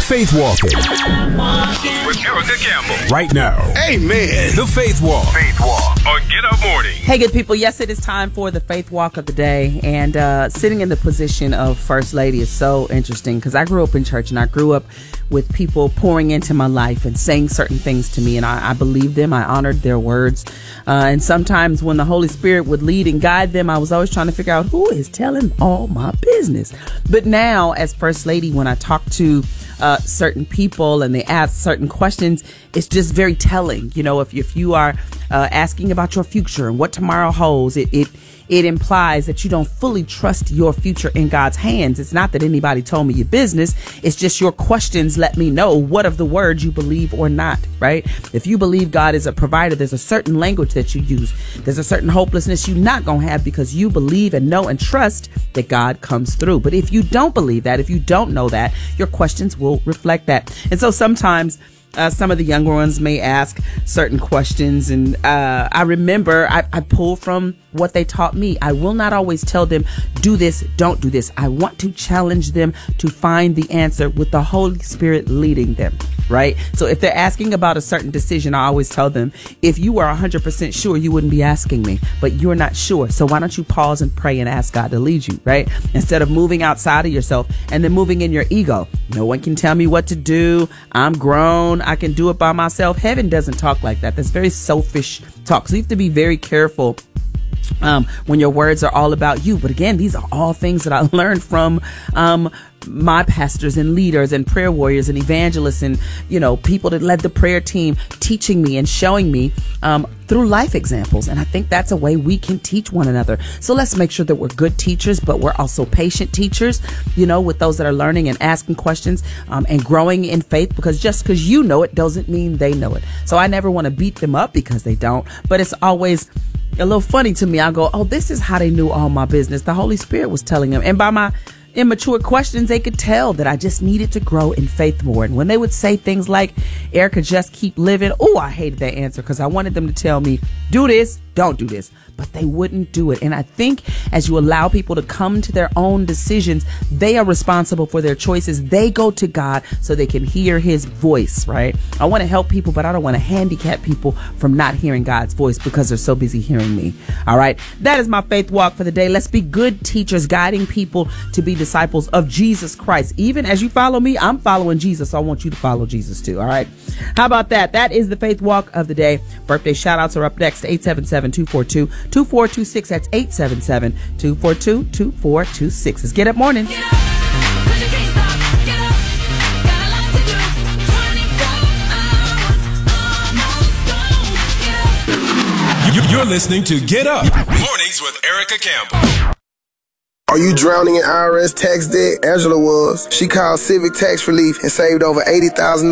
Faith Walking with Erica Campbell. Right now. Amen. The Faith Walk. Faith Walk on Get Up Morning. Hey, good people. Yes, it is time for the Faith Walk of the day. And sitting in the position of First Lady is so interesting because I grew up in church and I grew up with people pouring into my life and saying certain things to me. And I believed them. I honored their words. And sometimes when the Holy Spirit would lead and guide them, I was always trying to figure out who is telling all my business. But now, as First Lady, when I talk to certain people and they ask certain questions, it's just very telling. You know, if you are asking about your future and what tomorrow holds, it implies that you don't fully trust your future in God's hands. It's not that anybody told me your business. It's just your questions let me know what of the words you believe or not, right? If you believe God is a provider, there's a certain language that you use. There's a certain hopelessness you're not going to have because you believe and know and trust that God comes through. But if you don't believe that, if you don't know that, your questions will reflect that. And so sometimes some of the younger ones may ask certain questions. And I remember I pull from what they taught me. I will not always tell them, do this, don't do this. I want to challenge them to find the answer with the Holy Spirit leading them. Right. So if they're asking about a certain decision, I always tell them, if you were 100% sure, you wouldn't be asking me, but you're not sure. So why don't you pause and pray and ask God to lead you? Right. Instead of moving outside of yourself and then moving in your ego. No one can tell me what to do. I'm grown. I can do it by myself. Heaven doesn't talk like that. That's very selfish talk. So you have to be very careful when your words are all about you. But again, these are all things that I learned from my pastors and leaders and prayer warriors and evangelists and, you know, people that led the prayer team, teaching me and showing me through life examples. And I think that's a way we can teach one another. So let's make sure that we're good teachers, but we're also patient teachers, you know, with those that are learning and asking questions and growing in faith, because just because you know it doesn't mean they know it. So I never want to beat them up because they don't, but it's always a little funny to me. I go, oh, this is how they knew all my business. The Holy Spirit was telling them. And by my immature questions, they could tell that I just needed to grow in faith more. And when they would say things like, Erica, just keep living. Oh, I hated that answer because I wanted them to tell me, do this, don't do this. But they wouldn't do it. And I think as you allow people to come to their own decisions, they are responsible for their choices. They go to God so they can hear his voice, right? I want to help people, but I don't want to handicap people from not hearing God's voice because they're so busy hearing me. All right. That is my faith walk for the day. Let's be good teachers, guiding people to be disciples of Jesus Christ. Even as you follow me, I'm following Jesus. So I want you to follow Jesus too. All right. How about that? That is the faith walk of the day. Birthday shout outs are up next. 877-242-2426. That's 877-242-2426. Let's get up morning. You're listening to Get Up Mornings with Erica Campbell. Are you drowning in IRS tax debt? Angela was. She called Civic Tax Relief and saved over $80,000